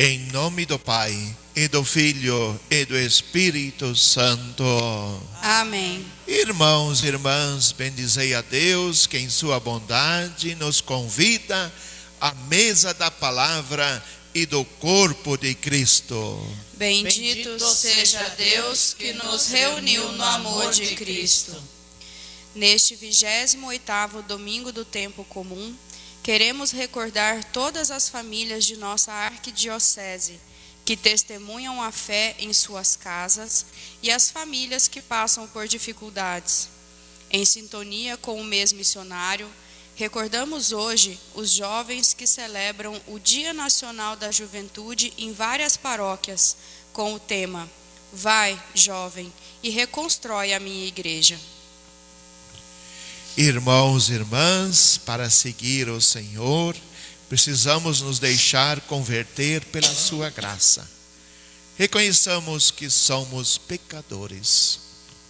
Em nome do Pai, e do Filho, e do Espírito Santo. Amém. Irmãos e irmãs, bendizei a Deus que em sua bondade nos convida à mesa da palavra e do corpo de Cristo. Bendito seja Deus que nos reuniu no amor de Cristo. Neste 28º domingo do tempo comum, queremos recordar todas as famílias de nossa arquidiocese que testemunham a fé em suas casas e as famílias que passam por dificuldades. Em sintonia com o mês missionário, recordamos hoje os jovens que celebram o Dia Nacional da Juventude em várias paróquias, com o tema Vai, jovem, e reconstrói a minha igreja. Irmãos e irmãs, para seguir o Senhor, precisamos nos deixar converter pela sua graça. Reconheçamos que somos pecadores.